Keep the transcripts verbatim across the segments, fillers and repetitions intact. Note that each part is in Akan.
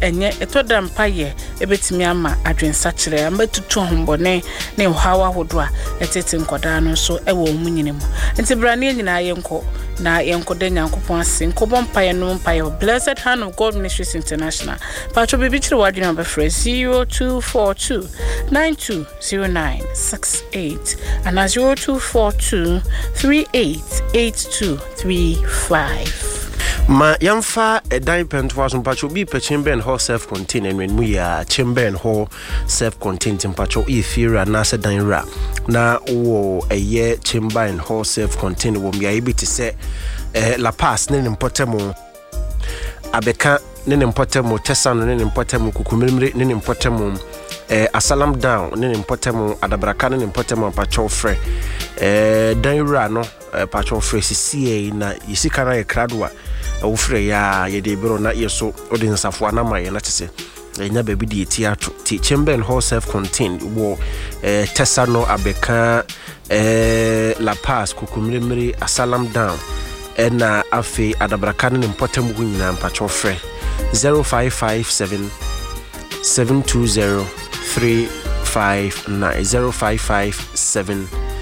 enye etoda mpaye ebetimi ama adwensa kire amatutu hombone ne hawa hodwa etete nkoda no so ewo munyine mu enti brane nyina yenko na yenkoda nyankopon ase nkobon mpaye no mpaye Blessed Hand of God Ministries International pacho bibi kire wadi number zero two four two nine two zero nine six eight and zero two four two three eight eight two three five. Ma yamfa a dime pentwas and pacho be per chamber and hall self contained and when we are chamber and hall self contained in pacho efira nasa dine rap na wo a year chamber and hall self contained will be able to say La Paz nen impotemo abeka nen impotemo tesano nen impotemo kukumimre nen impotemo eh asalam down nen impotemo adabraka nen impotemo pacho fre eh daira no pacho fre C A na yisika na ye kradwa ofre ya ye de biro na yeso odin safo na maye na tese enya baby di theater ti chamber and hall self contained wo eh tesano abeka eh La Paz kukumimre asalam down ena afi adabraka ne important mu nyina mpacho frɛ zero five five seven seven two zero three five nine zero five five seven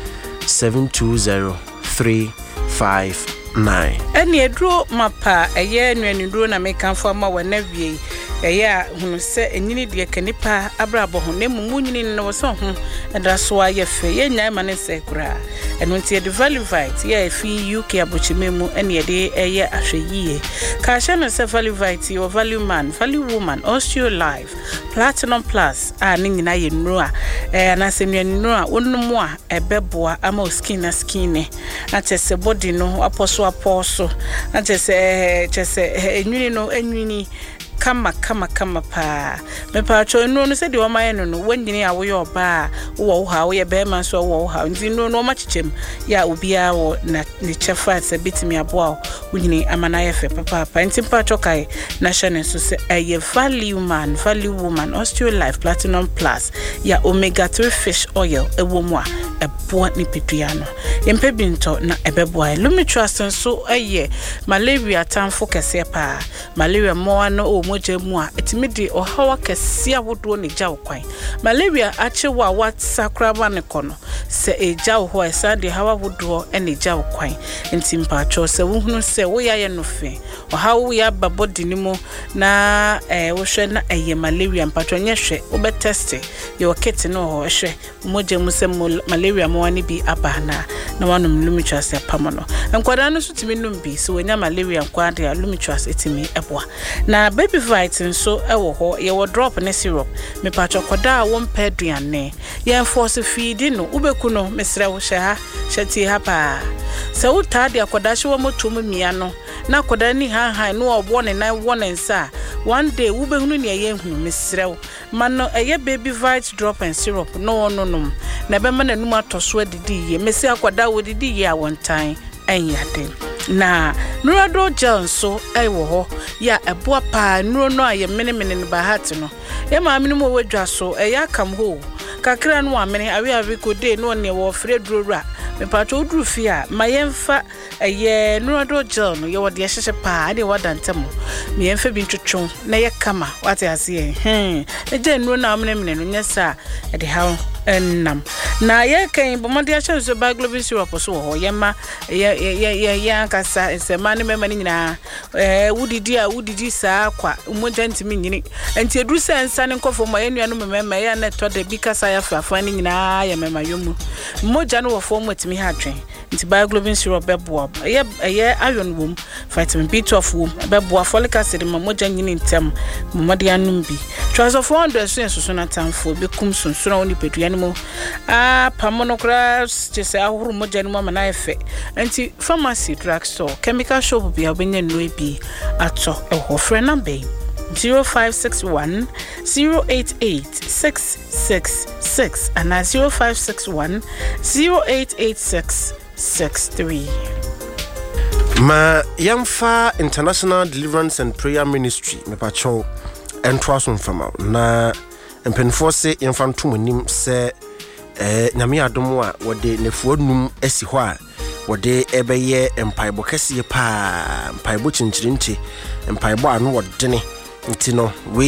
seven two zero three five nine. Eni edro mapa eye nwanudro na mekanfo ma wanawie eye hunu se enyini de kanipa abrabo ho ne mumu nyini ne wo so ho edaso aye fe ye nyan ma ne se kura eno ntie de value vite ye fi U K abochimemu eni de eye ahweyie ka hye no se value vite your value man value woman osteo life platinum plus a ne nyina ye nru a eh na se nwanuru a wonum a ebeboa ama skin na skin ne na chese body no aposo aposo na chese chese enwini no enwini kama kama kama pa me pa cho no no se de o maye no no wanyini a wo ye oba wo wo ha wo ye be man so wo wo ha nti no no ma chichem ya obia wo na ni chefa se bitimi aboa wonyini amana ye fe papa pa nti pa cho kai na shane so se eye value man value woman osteo life platinum plus ya omega three fish oil ewo mu a eboa ni petuano yempe binto na ebeboa lumitrust so eye malaria tanfo kese pa malaria mo no moje mu a etimidi ohawa kese awodo ne gya okwan malaria achewa wat sakraba ne kono se eja ho esa de hawa wodo ene gya okwan ntimpa cho se wohunu se wo ya ye no fe ohawo ya babodi ni mu na eh wo hwe na eye malaria mpatro nye hwe wo be test yo kit no ho hwe moje mu se malaria mo ani bi abana na wanum lumitras pamono enkwada no so timi num bi so wonya malaria nkwada lumitras etimi eboa na baby vitamin so ewo ho ye wo drop ne syrup me patcho koda wo mpeduane ye enforce feed no ubeku no mesre wo hye ha hyeti ha pa se wo tade akoda hye wo motum mia no na koda ni ha ha no obo ne na wo ne nsa one day ubehunu ne ye hunu mesre wo mano eye baby vitamin drop and syrup no no no na be ma na num atoso adidi ye mesi akoda wo didi ye awontan enyade na nurado gel so ewo ho ya eboa pa nuro no aye mene mene ne ba hat no ye ma amene mo wadwa so e ya kam ho kakra no amene awe awe ko de no ne wo fre durura me pato duru fi a ma yemfa eye nurado gel no ye wo de hyehye pa ade wadantam me yemfa bi ntwetwon na ye kama wate ase hmm e je nuro na amene mene no nyesa e de ha ennam na ye kan bomode a chenso ba global syrup so ho ye ma ye ye ye ye akasa nsema ne mema ni nyina eh wudidi a wudidi saa kwa umoja ntimi nyini enti eduru sensa ne nkofo ma enua no mema ye na to de bi kasa ya fafa ni nyina ye mema yomu moja no wo fo mo timi ha twen nti ba global syrup beboa ye ye iron wom vitamin B twelve wom beboa folic acid ma moja nyini ntem bomode anum bi twelve four hundred so so na tamfo bi kum sunsun oni pedu mo ah pamonokras jese ahuru moja ni mama na efe enti pharmacy drugstore chemical shop bi obenya no bi ato eho frɛ number zero five six one zero eight eight six six six and zero five six one zero eight eight six six three. Ma yamfa International Deliverance and Prayer Ministry me pacho entwaso mfama na empenfo se yemfa ntomonim se eh nyame adom a wode nefuo num asi ho a wode ebeye empaibo kese pa empaibo chinchirinchi empaibo anu wodene ntino we